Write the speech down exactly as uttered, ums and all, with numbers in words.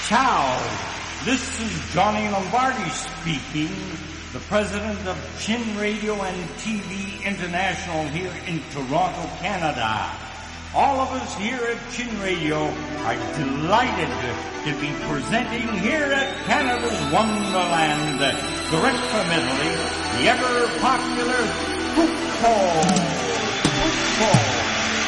Ciao, this is Johnny Lombardi speaking, the president of Chin Radio and T V International here in Toronto, Canada. All of us here at Chin Radio are delighted to be presenting here at Canada's Wonderland, direct from Italy, the ever-popular football. Football.